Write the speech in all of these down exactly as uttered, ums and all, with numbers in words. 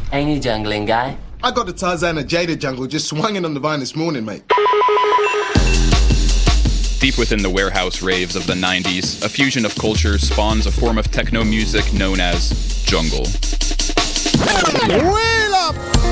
Ain't he jungling, guy? I got the Tarzan and Jada jungle just swinging on the vine this morning, mate. Deep within the warehouse raves of the nineties, a fusion of cultures spawns a form of techno music known as jungle. Wheel up!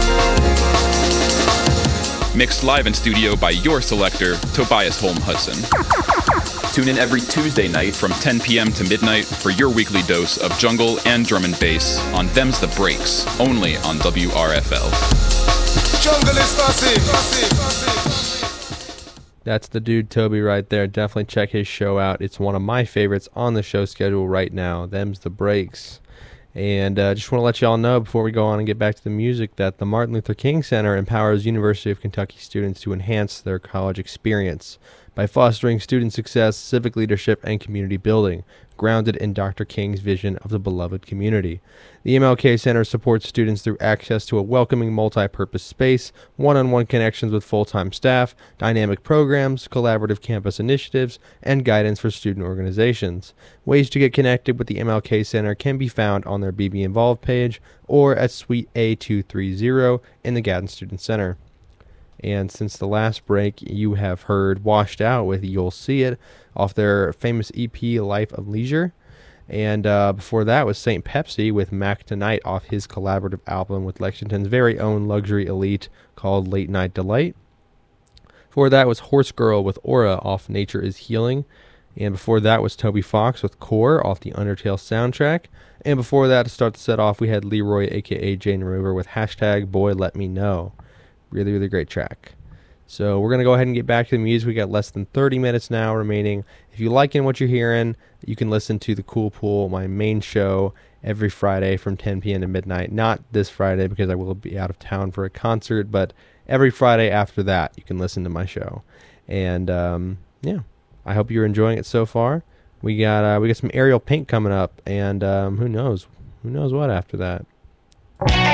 Mixed live in studio by your selector, Tobias Holm Hudson. Tune in every Tuesday night from ten p.m. to midnight for your weekly dose of jungle and drum and bass on Them's the Breaks, only on W R F L. Jungle is fussy, fussy, fussy. That's the dude Toby right there. Definitely check his show out. It's one of my favorites on the show schedule right now. Them's the Breaks. And uh, just want to let you all know before we go on and get back to the music that the Martin Luther King Center empowers University of Kentucky students to enhance their college experience by fostering student success, civic leadership, and community building, grounded in Doctor King's vision of the beloved community. The M L K Center supports students through access to a welcoming multi-purpose space, one-on-one connections with full-time staff, dynamic programs, collaborative campus initiatives, and guidance for student organizations. Ways to get connected with the M L K Center can be found on their B B Involved page or at Suite A two thirty in the Gadsden Student Center. And since the last break, you have heard Washed Out with You'll See It off their famous E P, Life of Leisure. And uh, before that was Saint Pepsi with Mac Tonight off his collaborative album with Lexington's very own luxury elite called Late Night Delight. Before that was Horse Girl with Aura off Nature is Healing. And before that was Toby Fox with Core off the Undertale soundtrack. And before that, to start the set off, we had Leroy, a k a. Jane Remover, with hashtag Boy Let Me Know. Really, really great track. So we're going to go ahead and get back to the music. We got less than thirty minutes now remaining. If you're liking what you're hearing, you can listen to The Cool Pool, my main show, every Friday from ten p.m. to midnight. Not this Friday because I will be out of town for a concert, but every Friday after that, you can listen to my show. And, um, yeah, I hope you're enjoying it so far. We got uh, we got some Ariel Pink coming up, and um, who knows? Who knows what after that?